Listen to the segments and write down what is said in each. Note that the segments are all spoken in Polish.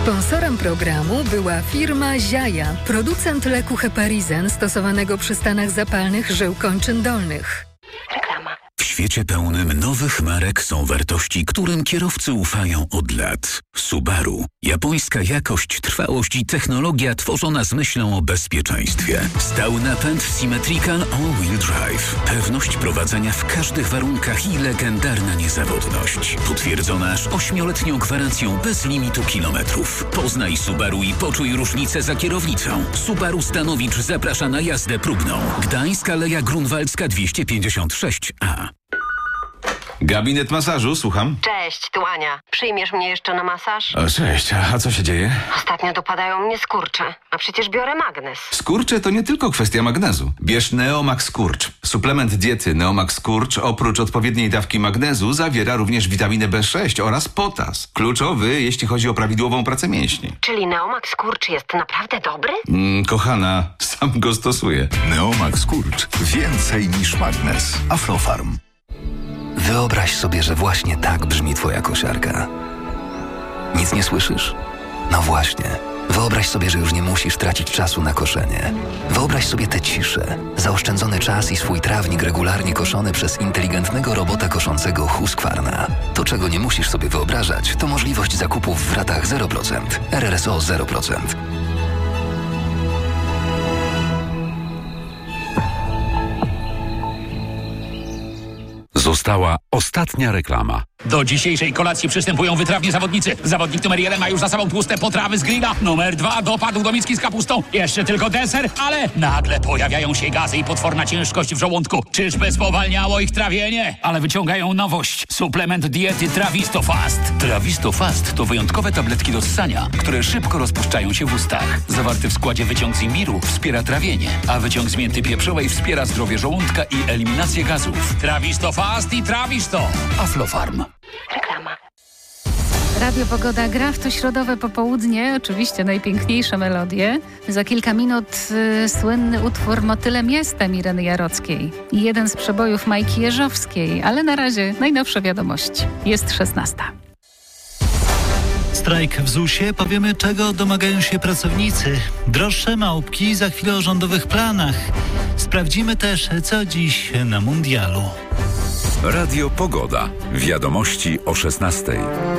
Sponsorem programu była firma Ziaja, producent leku Heparizen stosowanego przy stanach zapalnych żył kończyn dolnych. Reklama. W świecie pełnym nowych marek są wartości, którym kierowcy ufają od lat. Subaru. Japońska jakość, trwałość i technologia tworzona z myślą o bezpieczeństwie. Stały napęd Symmetrical All-Wheel Drive. Pewność prowadzenia w każdych warunkach i legendarna niezawodność. Potwierdzona aż 8-letnią gwarancją bez limitu kilometrów. Poznaj Subaru i poczuj różnicę za kierownicą. Subaru Stanowicz zaprasza na jazdę próbną. Gdańsk, Aleja Grunwaldzka 256A. Gabinet masażu, słucham. Cześć, tu Ania. Przyjmiesz mnie jeszcze na masaż? O, cześć, a co się dzieje? Ostatnio dopadają mnie skurcze, a przecież biorę magnes. Skurcze to nie tylko kwestia magnezu. Bierz Neomax Skurcz. Suplement diety Neomax Skurcz oprócz odpowiedniej dawki magnezu zawiera również witaminę B6 oraz potas. Kluczowy, jeśli chodzi o prawidłową pracę mięśni. Czyli Neomax Skurcz jest naprawdę dobry? Kochana, sam go stosuję. Neomax Skurcz. Więcej niż magnes. Aflofarm. Wyobraź sobie, że właśnie tak brzmi twoja kosiarka. Nic nie słyszysz? No właśnie. Wyobraź sobie, że już nie musisz tracić czasu na koszenie. Wyobraź sobie tę ciszę, zaoszczędzony czas i swój trawnik regularnie koszony przez inteligentnego robota koszącego Husqvarna. To, czego nie musisz sobie wyobrażać, to możliwość zakupów w ratach 0%, RRSO 0%. Została ostatnia reklama. Do dzisiejszej kolacji przystępują wytrawni zawodnicy. Zawodnik numer 1 ma już za sobą tłuste potrawy z grilla. Numer 2 dopadł do miski z kapustą. Jeszcze tylko deser, ale nagle pojawiają się gazy i potworna ciężkość w żołądku. Czyżby spowalniało ich trawienie? Ale wyciągają nowość. Suplement diety Trawisto Fast. Trawisto Fast to wyjątkowe tabletki do ssania, które szybko rozpuszczają się w ustach. Zawarty w składzie wyciąg z imbiru wspiera trawienie, a wyciąg z mięty pieprzowej wspiera zdrowie żołądka i eliminację gazów. Trawisto Fast i Trawisto. Aflofarm. Reklama. Radio Pogoda gra w to środowe popołudnie, oczywiście najpiękniejsze melodie. Za kilka minut słynny utwór Motylem jestem Ireny Jarockiej i jeden z przebojów Majki Jeżowskiej, ale na razie najnowsze wiadomości. Jest 16. Strajk w ZUS-ie, powiemy czego domagają się pracownicy. Droższe małpki, za chwilę o rządowych planach. Sprawdzimy też co dziś na mundialu. Radio Pogoda. Wiadomości o 16:00.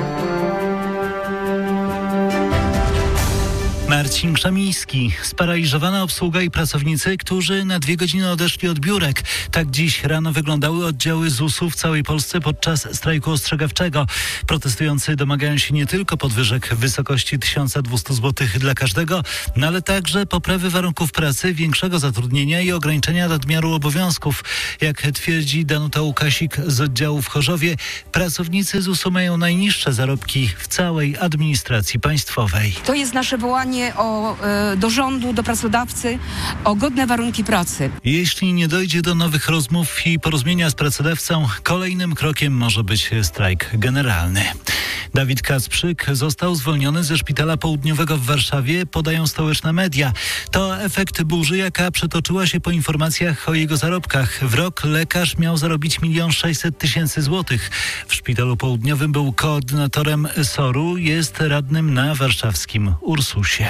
Marcin Krzemiński. Sparaliżowana obsługa i pracownicy, którzy na 2 godziny odeszli od biurek. Tak dziś rano wyglądały oddziały ZUS-u w całej Polsce podczas strajku ostrzegawczego. Protestujący domagają się nie tylko podwyżek w wysokości 1200 zł dla każdego, no ale także poprawy warunków pracy, większego zatrudnienia i ograniczenia nadmiaru obowiązków. Jak twierdzi Danuta Łukasik z oddziału w Chorzowie, pracownicy ZUS-u mają najniższe zarobki w całej administracji państwowej. To jest nasze wołanie do rządu, do pracodawcy o godne warunki pracy. Jeśli nie dojdzie do nowych rozmów i porozumienia z pracodawcą, kolejnym krokiem może być strajk generalny. Dawid Kasprzyk został zwolniony ze szpitala południowego w Warszawie, podają stołeczne media. To efekt burzy, jaka przetoczyła się po informacjach o jego zarobkach. W rok lekarz miał zarobić 1 600 000 złotych. W szpitalu południowym był koordynatorem SOR-u, jest radnym na warszawskim Ursusie.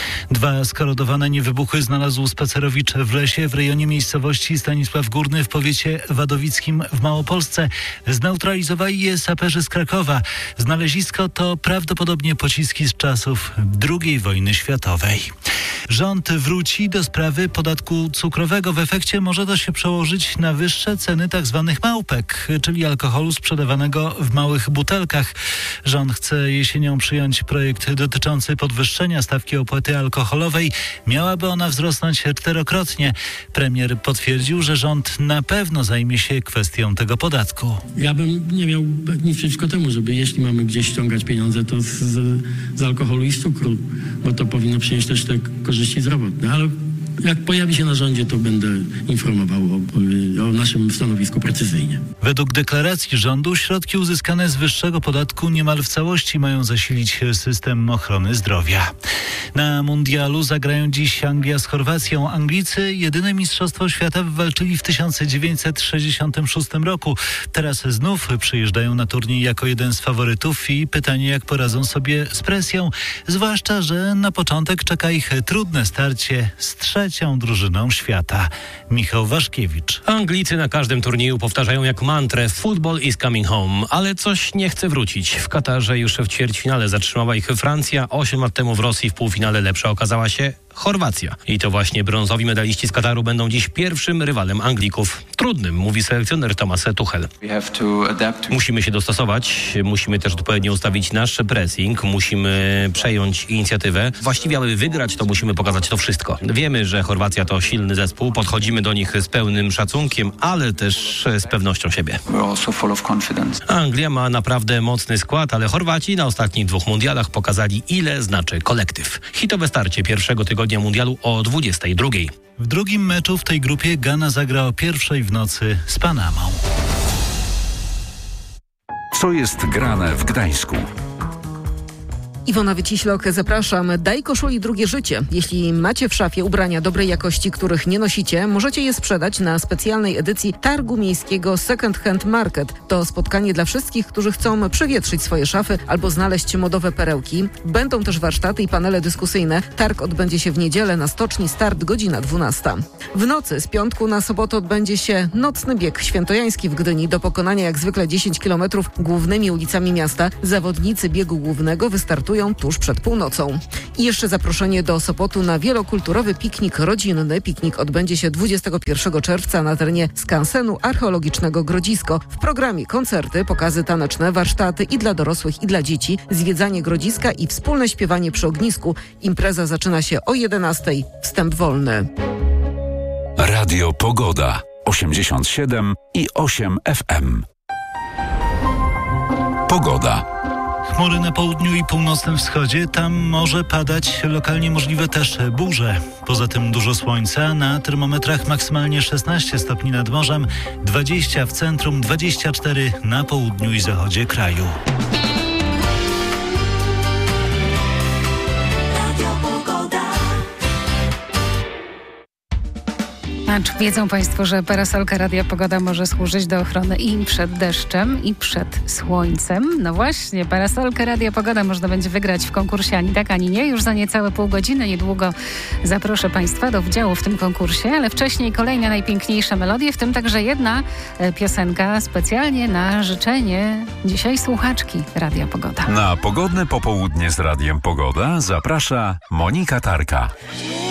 2 skorodowane niewybuchy znalazł spacerowicz w lesie w rejonie miejscowości Stanisław Górny w powiecie wadowickim w Małopolsce. Zneutralizowali je saperzy z Krakowa. Znalezisko to prawdopodobnie pociski z czasów II wojny światowej. Rząd wróci do sprawy podatku cukrowego. W efekcie może to się przełożyć na wyższe ceny tzw. małpek, czyli alkoholu sprzedawanego w małych butelkach. Rząd chce jesienią przyjąć projekt dotyczący podwyższenia stawki opłaty alkoholowej. Miałaby ona wzrosnąć 4-krotnie. Premier potwierdził, że rząd na pewno zajmie się kwestią tego podatku. Ja bym nie miał nic przeciwko temu, żeby jeśli mamy gdzieś ściągać pieniądze, to z alkoholu i z cukru, bo to powinno przynieść też te korzyści zdrowotne, ale jak pojawi się na rządzie, to będę informował o naszym stanowisku precyzyjnie. Według deklaracji rządu środki uzyskane z wyższego podatku niemal w całości mają zasilić system ochrony zdrowia. Na mundialu zagrają dziś Anglia z Chorwacją. Anglicy jedyne mistrzostwo świata wywalczyli w 1966 roku. Teraz znów przyjeżdżają na turniej jako jeden z faworytów i pytanie, jak poradzą sobie z presją. Zwłaszcza, że na początek czeka ich trudne starcie z trzecią drużyną świata. Michał Waszkiewicz. Anglicy na każdym turnieju powtarzają jak mantrę "Football is coming home", ale coś nie chce wrócić. W Katarze już w ćwierćfinale zatrzymała ich Francja. 8 lat temu w Rosji w półfinale lepsza okazała się Chorwacja. I to właśnie brązowi medaliści z Kataru będą dziś pierwszym rywalem Anglików. Trudnym, mówi selekcjoner Thomas Tuchel. Musimy się dostosować, musimy też odpowiednio ustawić nasz pressing, musimy przejąć inicjatywę. Właściwie, aby wygrać, to musimy pokazać to wszystko. Wiemy, że Chorwacja to silny zespół, podchodzimy do nich z pełnym szacunkiem, ale też z pewnością siebie. Anglia ma naprawdę mocny skład, ale Chorwaci na ostatnich 2 mundialach pokazali, ile znaczy kolektyw. Hitowe starcie pierwszego tygodnia mundialu o 22:00. W drugim meczu w tej grupie Gana zagra o 1:00 w nocy z Panamą. Co jest grane w Gdańsku? Iwona Wyciślok, zapraszam. Daj koszuli drugie życie. Jeśli macie w szafie ubrania dobrej jakości, których nie nosicie, możecie je sprzedać na specjalnej edycji Targu Miejskiego Second Hand Market. To spotkanie dla wszystkich, którzy chcą przewietrzyć swoje szafy albo znaleźć modowe perełki. Będą też warsztaty i panele dyskusyjne. Targ odbędzie się w niedzielę na Stoczni, start godzina 12. W nocy z piątku na sobotę odbędzie się nocny bieg świętojański w Gdyni. Do pokonania jak zwykle 10 km głównymi ulicami miasta. Zawodnicy biegu głównego wystartują tuż przed północą. I jeszcze zaproszenie do Sopotu na wielokulturowy piknik rodzinny. Piknik odbędzie się 21 czerwca na terenie skansenu archeologicznego Grodzisko. W programie koncerty, pokazy taneczne, warsztaty i dla dorosłych, i dla dzieci, zwiedzanie Grodziska i wspólne śpiewanie przy ognisku. Impreza zaczyna się o 11:00. Wstęp wolny. Radio Pogoda 87,8 FM. Pogoda. Chmury na południu i północnym wschodzie, tam może padać lokalnie możliwe też burze. Poza tym dużo słońca, na termometrach maksymalnie 16 stopni nad morzem, 20 w centrum, 24 na południu i zachodzie kraju. A czy wiedzą Państwo, że parasolka Radia Pogoda może służyć do ochrony i przed deszczem, i przed słońcem? No właśnie, parasolkę Radia Pogoda można będzie wygrać w konkursie Ani tak, ani nie. Już za niecałe pół godziny, niedługo zaproszę Państwa do udziału w tym konkursie, ale wcześniej kolejne najpiękniejsze melodie, w tym także jedna piosenka specjalnie na życzenie dzisiaj słuchaczki Radia Pogoda. Na pogodne popołudnie z Radiem Pogoda zaprasza Monika Tarka.